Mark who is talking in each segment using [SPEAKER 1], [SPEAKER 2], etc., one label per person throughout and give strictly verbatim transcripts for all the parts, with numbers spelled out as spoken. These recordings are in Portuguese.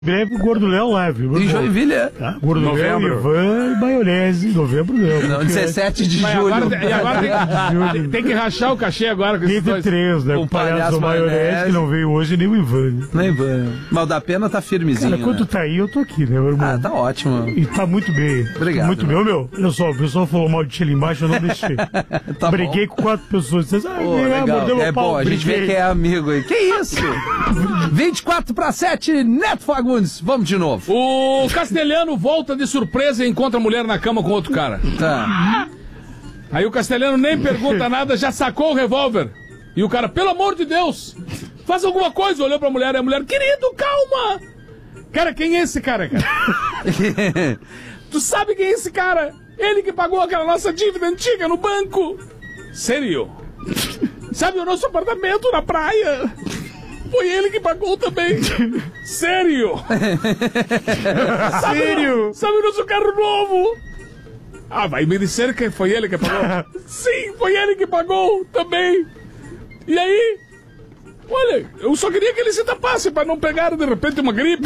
[SPEAKER 1] Breve, o Gordo Léo leve.
[SPEAKER 2] Em Joinville, é.
[SPEAKER 1] Tá? Gordo Léo, Ivan e maionese. Novembro não.
[SPEAKER 2] Não, dezessete de julho.
[SPEAKER 3] Agora, e agora tem, tem que rachar o cachê agora com esses dois.
[SPEAKER 1] vinte e três, né?
[SPEAKER 2] O
[SPEAKER 1] O palhaço
[SPEAKER 2] palhaço
[SPEAKER 1] maionese,
[SPEAKER 2] maionese,
[SPEAKER 1] que não veio hoje, nem o Ivan.
[SPEAKER 2] Nem Ivan. Mas o da Pena tá firmezinho,
[SPEAKER 1] Cara, quando
[SPEAKER 2] né?
[SPEAKER 1] tu tá aí, eu tô aqui, né, meu irmão?
[SPEAKER 2] Ah, tá ótimo.
[SPEAKER 1] E tá muito bem.
[SPEAKER 2] Obrigado,
[SPEAKER 1] Muito bem. Ô, meu, olha só, o pessoal falou mal de ti ali embaixo, eu não deixei.
[SPEAKER 2] Tá
[SPEAKER 1] Briguei com quatro pessoas. Vocês, ah,
[SPEAKER 2] Pô,
[SPEAKER 1] ah,
[SPEAKER 2] legal.
[SPEAKER 1] mordeu meu
[SPEAKER 2] É
[SPEAKER 1] pau,
[SPEAKER 2] bom, a gente
[SPEAKER 1] briguei.
[SPEAKER 2] vê que é amigo aí. Que isso? vinte e quatro para sete, Neto Fagundes. Vamos de novo.
[SPEAKER 3] O Castelhano volta de surpresa e encontra a mulher na cama com outro cara.
[SPEAKER 2] Tá.
[SPEAKER 3] Aí o Castelhano nem pergunta nada, já sacou o revólver. E o cara, pelo amor de Deus, faz alguma coisa. Olhou pra mulher e a mulher, querido, calma. Cara, quem é esse cara, cara? Tu sabe quem é esse cara? Ele que pagou aquela nossa dívida antiga no banco. Sério? Sabe o nosso apartamento na praia? Foi ele que pagou também. Sério? Sabe,
[SPEAKER 1] Sério?
[SPEAKER 3] Sabe o nosso carro novo? Ah, vai me dizer que foi ele que pagou? Sim, foi ele que pagou também. E aí? Olha, eu só queria que ele se tapasse pra não pegar de repente uma gripe.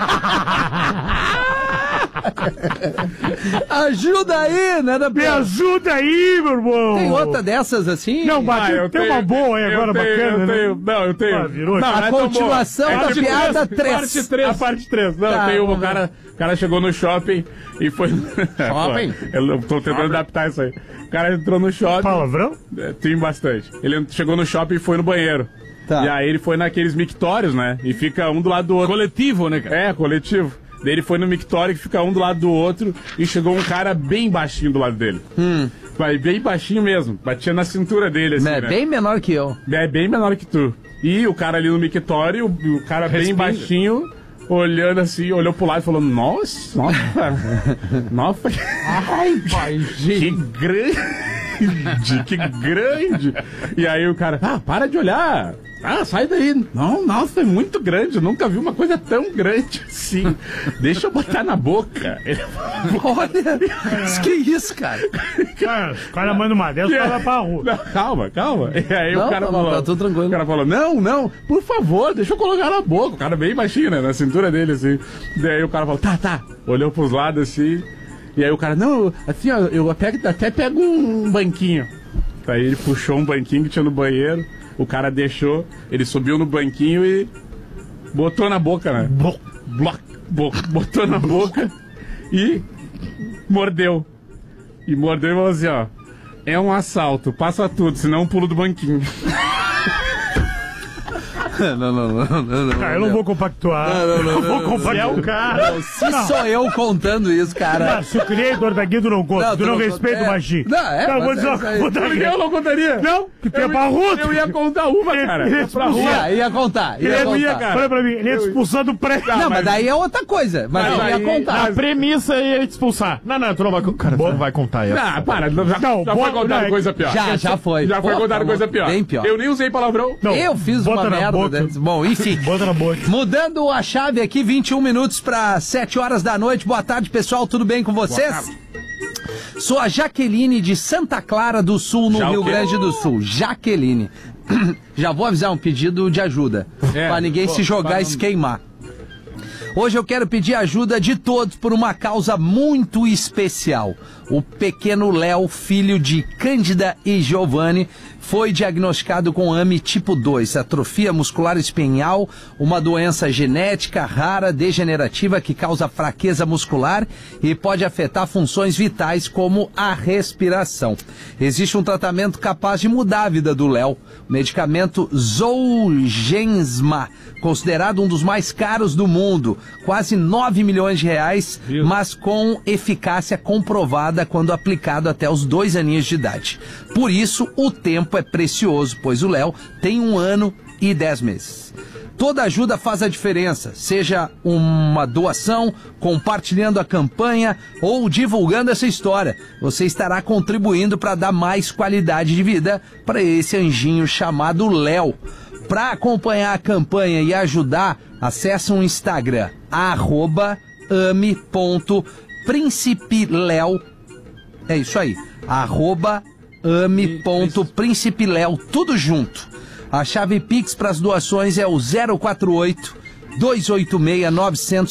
[SPEAKER 2] Ajuda aí, né, da
[SPEAKER 1] Me ajuda aí, meu irmão.
[SPEAKER 2] Tem outra dessas assim?
[SPEAKER 1] Não, mas
[SPEAKER 3] Ah,
[SPEAKER 1] tem,
[SPEAKER 3] eu
[SPEAKER 1] tem
[SPEAKER 3] tenho-
[SPEAKER 1] uma boa aí
[SPEAKER 3] eu
[SPEAKER 1] agora,
[SPEAKER 3] tenho,
[SPEAKER 1] bacana,
[SPEAKER 3] eu
[SPEAKER 1] né?
[SPEAKER 3] tenho, não, eu tenho.
[SPEAKER 1] Ah, virou
[SPEAKER 3] Não,
[SPEAKER 1] aqui.
[SPEAKER 3] não
[SPEAKER 2] A
[SPEAKER 3] é tão
[SPEAKER 2] continuação
[SPEAKER 3] boa.
[SPEAKER 2] da
[SPEAKER 3] Parte
[SPEAKER 2] piada
[SPEAKER 3] três,
[SPEAKER 2] três.
[SPEAKER 3] Parte três. A parte três. Não,
[SPEAKER 2] Tá,
[SPEAKER 3] tem um
[SPEAKER 2] vamos
[SPEAKER 3] cara, o cara chegou no shopping e foi...
[SPEAKER 2] Shopping?
[SPEAKER 3] Eu tô tentando adaptar isso aí. O cara entrou no shopping...
[SPEAKER 1] Palavrão?
[SPEAKER 3] É, tem bastante. Ele chegou no shopping e foi no banheiro.
[SPEAKER 2] Tá.
[SPEAKER 3] E aí ele foi naqueles mictórios, né? E fica um do lado do outro. Coletivo, né, cara? É, coletivo. Daí ele foi no mictório que fica um do lado do outro e chegou um cara bem baixinho do lado dele.
[SPEAKER 2] Hum.
[SPEAKER 3] Vai bem baixinho mesmo. Batia na cintura dele, assim,
[SPEAKER 2] É
[SPEAKER 3] né?
[SPEAKER 2] bem menor que eu.
[SPEAKER 3] É bem menor que tu. E o cara ali no mictório, o o cara bem
[SPEAKER 1] Respinga.
[SPEAKER 3] baixinho, olhando assim, olhou pro lado e falou, nossa, nossa, nossa,
[SPEAKER 1] Ai, pai,
[SPEAKER 3] que grande, que grande. E aí o cara, ah, para de olhar. Ah, sai daí. Não, nossa, é muito grande. Eu nunca vi uma coisa tão grande assim. Deixa eu botar na boca. Ele
[SPEAKER 2] Olha, que isso, cara?
[SPEAKER 1] Cara, o cara manda uma dessas pra lá pra rua.
[SPEAKER 3] Não, calma, calma. E aí
[SPEAKER 2] Não,
[SPEAKER 3] o cara
[SPEAKER 2] não,
[SPEAKER 3] falou...
[SPEAKER 2] tá tudo tranquilo.
[SPEAKER 3] O cara falou, não, não, por favor, deixa eu colocar na boca. O cara bem baixinho, né, na cintura dele, assim. Daí o cara falou, tá, tá. Olhou pros lados, assim. E aí o cara, não, assim, ó, eu até, até pego um banquinho. Aí ele puxou um banquinho que tinha no banheiro. O cara deixou, ele subiu no banquinho e botou na boca, né?
[SPEAKER 1] Bloc.
[SPEAKER 3] Bloc, bo- botou na boca e mordeu. E mordeu e falou assim, ó. É um assalto, passa tudo, senão eu pulo do banquinho.
[SPEAKER 2] Não, não, não, não, não.
[SPEAKER 1] Cara, eu não vou compactuar.
[SPEAKER 2] Não, não, não,
[SPEAKER 1] Eu vou
[SPEAKER 2] não,
[SPEAKER 1] compactuar o cara.
[SPEAKER 2] Se sou eu contando isso, cara.
[SPEAKER 1] Ah, se o criador da Guido não conta,
[SPEAKER 2] Não,
[SPEAKER 1] tu
[SPEAKER 2] tu
[SPEAKER 1] não
[SPEAKER 2] não
[SPEAKER 1] respeita
[SPEAKER 2] conta-
[SPEAKER 1] o
[SPEAKER 2] é.
[SPEAKER 1] machinho.
[SPEAKER 2] Não, é,
[SPEAKER 1] Então, eu vou
[SPEAKER 2] mas
[SPEAKER 1] dizer
[SPEAKER 2] é
[SPEAKER 1] uma
[SPEAKER 2] isso aí.
[SPEAKER 1] coisa.
[SPEAKER 3] Porque eu não contaria.
[SPEAKER 1] Não, que tu é
[SPEAKER 3] Eu ia-
[SPEAKER 1] barrudo.
[SPEAKER 3] Eu ia contar uma, cara.
[SPEAKER 1] Ele-
[SPEAKER 3] Pra rua.
[SPEAKER 2] Ia, ia contar,
[SPEAKER 1] Ele
[SPEAKER 2] ia
[SPEAKER 1] é,
[SPEAKER 2] contar.
[SPEAKER 3] cara.
[SPEAKER 1] olha pra mim, ele é expulsado do prédio.
[SPEAKER 2] Não, mas daí é outra coisa. Mas
[SPEAKER 3] Mas
[SPEAKER 2] eu ia
[SPEAKER 3] aí-
[SPEAKER 2] contar.
[SPEAKER 4] A premissa é ele te expulsar. Não, não, tu não vai, cara, tu não vai contar essa.
[SPEAKER 3] Ah, para, já, já
[SPEAKER 1] Não,
[SPEAKER 3] foi
[SPEAKER 1] bota-
[SPEAKER 3] contado
[SPEAKER 1] não,
[SPEAKER 3] coisa pior.
[SPEAKER 2] Já, já foi.
[SPEAKER 3] Já foi
[SPEAKER 2] Pô,
[SPEAKER 3] contado
[SPEAKER 2] tá
[SPEAKER 3] coisa
[SPEAKER 2] bom.
[SPEAKER 3] pior.
[SPEAKER 2] Bem pior.
[SPEAKER 3] Eu nem usei palavrão.
[SPEAKER 1] Não,
[SPEAKER 2] Eu fiz
[SPEAKER 1] bota
[SPEAKER 2] uma
[SPEAKER 1] na
[SPEAKER 2] merda.
[SPEAKER 1] boca.
[SPEAKER 2] Dessas. Bom, enfim.
[SPEAKER 1] Bota na boca.
[SPEAKER 2] Mudando a chave aqui, vinte e um minutos para sete horas da noite. Boa tarde, pessoal. Tudo bem com vocês? Sou a Jaqueline de Santa Clara do Sul, no
[SPEAKER 3] Já o
[SPEAKER 2] Rio
[SPEAKER 3] quê?
[SPEAKER 2] Grande do Sul. Jaqueline. Já vou avisar um pedido de ajuda.
[SPEAKER 3] É,
[SPEAKER 2] Pra ninguém
[SPEAKER 3] pô,
[SPEAKER 2] se jogar
[SPEAKER 3] pra
[SPEAKER 2] e
[SPEAKER 3] não-
[SPEAKER 2] se queimar. Hoje eu quero pedir ajuda de todos por uma causa muito especial. O pequeno Léo, filho de Cândida e Giovanni, foi diagnosticado com A M I tipo dois, atrofia muscular espinhal, uma doença genética rara, degenerativa que causa fraqueza muscular e pode afetar funções vitais como a respiração. Existe um tratamento capaz de mudar a vida do Léo, o medicamento Zolgensma, considerado um dos mais caros do mundo, quase nove milhões de reais, mas com eficácia comprovada quando aplicado até os dois aninhos de idade. Por isso, o tempo é precioso, pois o Léo tem um ano e dez meses. Toda ajuda faz a diferença, seja uma doação, compartilhando a campanha ou divulgando essa história. Você estará contribuindo para dar mais qualidade de vida para esse anjinho chamado Léo. Para acompanhar a campanha e ajudar, acesse o Instagram, arroba ame.principileo. É isso aí, arroba ame.principileo, tudo junto. A chave Pix para as doações é o zero quatro oito, dois oito seis, nove zero